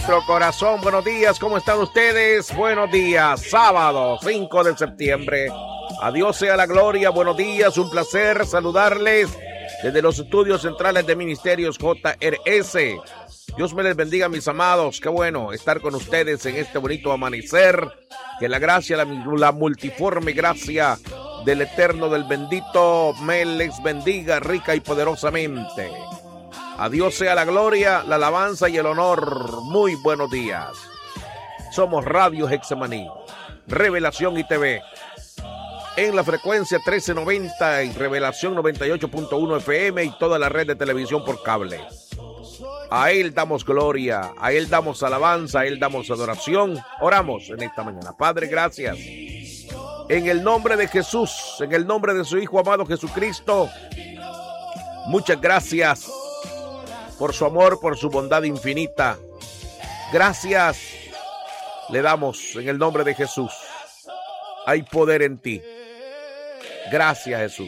nuestro corazón. Buenos días, ¿cómo están ustedes? Buenos días, sábado 5 de septiembre. A Dios sea la gloria, buenos días, un placer saludarles desde los estudios centrales de Ministerios JRS. Dios me les bendiga, mis amados, qué bueno estar con ustedes en este bonito amanecer. Que la gracia, la multiforme gracia del eterno, del bendito, me les bendiga rica y poderosamente. A Dios sea la gloria, la alabanza y el honor. Muy buenos días. Somos Radio Getsemaní, Revelación y TV. En la frecuencia 1390 y Revelación 98.1 FM y toda la red de televisión por cable. A Él damos gloria, a Él damos alabanza, a Él damos adoración. Oramos en esta mañana. Padre, gracias. En el nombre de Jesús, en el nombre de su Hijo amado Jesucristo, muchas gracias por su amor, por su bondad infinita. Gracias le damos en el nombre de Jesús. Hay poder en ti. Gracias, Jesús.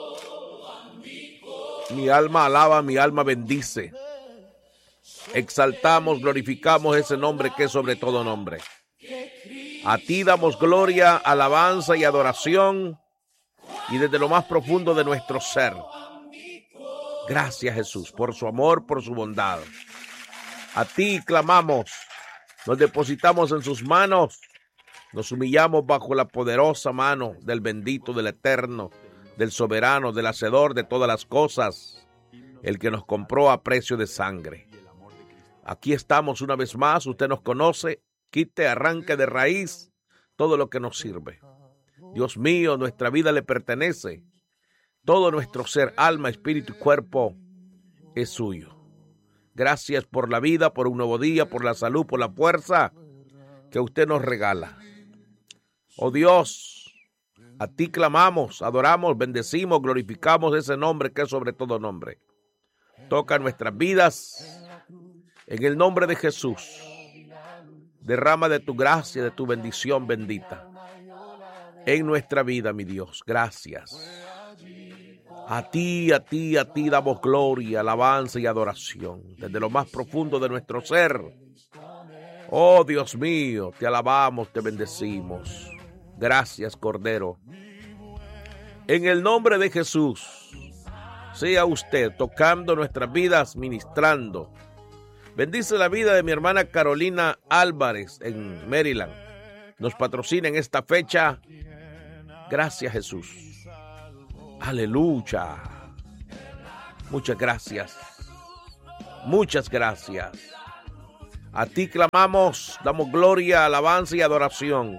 Mi alma alaba, mi alma bendice. Exaltamos, glorificamos ese nombre que es sobre todo nombre. A ti damos gloria, alabanza y adoración, y desde lo más profundo de nuestro ser. Gracias, Jesús, por su amor, por su bondad. A ti clamamos, nos depositamos en sus manos, nos humillamos bajo la poderosa mano del bendito, del eterno, del soberano, del hacedor de todas las cosas, el que nos compró a precio de sangre. Aquí estamos una vez más, usted nos conoce, quite, arranque de raíz todo lo que nos sirve. Dios mío, nuestra vida le pertenece. Todo nuestro ser, alma, espíritu y cuerpo es suyo. Gracias por la vida, por un nuevo día, por la salud, por la fuerza que usted nos regala. Oh Dios, a ti clamamos, adoramos, bendecimos, glorificamos ese nombre que es sobre todo nombre. Toca nuestras vidas en el nombre de Jesús. Derrama de tu gracia, de tu bendición bendita en nuestra vida, mi Dios. Gracias. A ti damos gloria, alabanza y adoración desde lo más profundo de nuestro ser. Oh Dios mío, te alabamos, te bendecimos. Gracias, Cordero. En el nombre de Jesús, sea usted tocando nuestras vidas, ministrando. Bendice la vida de mi hermana Carolina Álvarez en Maryland. Nos patrocina en esta fecha. Gracias, Jesús. Aleluya. Muchas gracias. Muchas gracias. A ti clamamos, damos gloria, alabanza y adoración.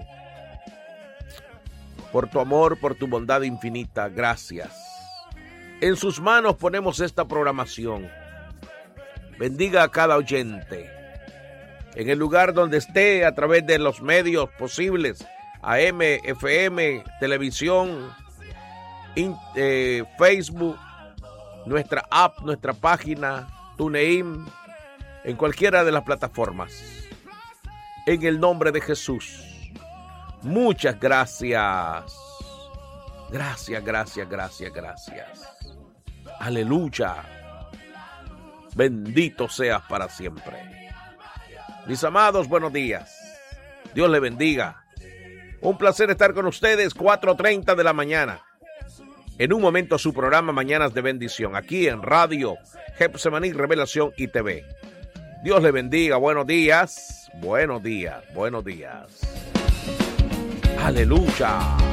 Por tu amor, por tu bondad infinita. Gracias. En sus manos ponemos esta programación. Bendiga a cada oyente. En el lugar donde esté, a través de los medios posibles, AM, FM, televisión, Facebook, nuestra app, nuestra página, TuneIn, en cualquiera de las plataformas. En el nombre de Jesús. Muchas gracias. Gracias, gracias, gracias, gracias. Aleluya. Bendito seas para siempre. Mis amados, buenos días. Dios le bendiga. Un placer estar con ustedes, 4:30 de la mañana. En un momento su programa Mañanas de Bendición, aquí en Radio Getsemaní, Revelación y TV. Dios le bendiga, buenos días, buenos días, buenos días. Aleluya.